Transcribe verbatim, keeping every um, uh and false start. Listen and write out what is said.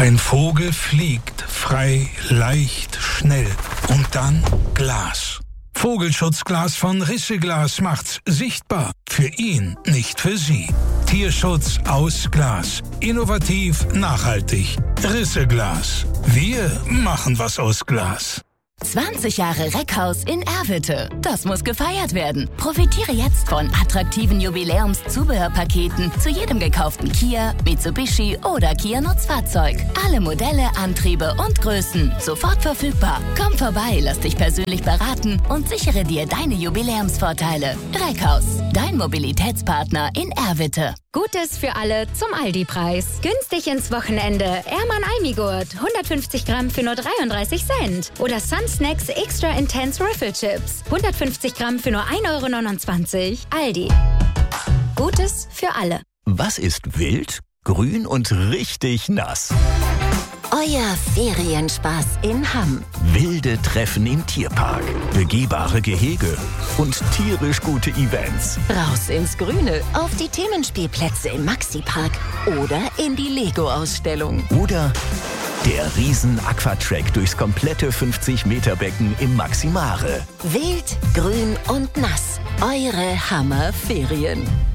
Ein Vogel fliegt frei, leicht, schnell. Und dann Glas. Vogelschutzglas von Risseglas macht's sichtbar. Für ihn, nicht für Sie. Tierschutz aus Glas. Innovativ, nachhaltig. Risseglas. Wir machen was aus Glas. zwanzig Jahre Reckhaus in Erwitte. Das muss gefeiert werden. Profitiere jetzt von attraktiven Jubiläums-Zubehörpaketen zu jedem gekauften Kia, Mitsubishi oder Kia Nutzfahrzeug. Alle Modelle, Antriebe und Größen sofort verfügbar. Komm vorbei, lass dich persönlich beraten und sichere dir deine Jubiläumsvorteile. Reckhaus, dein Mobilitätspartner in Erwitte. Gutes für alle zum Aldi-Preis. Günstig ins Wochenende. Ermann Almigurt. hundertfünfzig Gramm für nur dreiunddreißig Cent. Oder Sun Snacks Extra Intense Riffle Chips. hundertfünfzig Gramm für nur ein Euro neunundzwanzig. Aldi. Gutes für alle. Was ist wild, grün und richtig nass? Euer Ferienspaß in Hamm. Wilde Treffen im Tierpark, begehbare Gehege und tierisch gute Events. Raus ins Grüne, auf die Themenspielplätze im Maxi-Park oder in die Lego-Ausstellung. Oder der Riesen-Aquatrack durchs komplette fünfzig Meter Becken im Maximare. Wild, grün und nass. Eure Hammer-Ferien.